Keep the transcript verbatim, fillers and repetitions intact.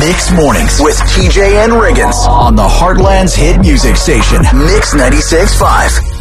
Mix Mornings with T J and Riggins on the Heartland's hit music station, Mix ninety-six point five.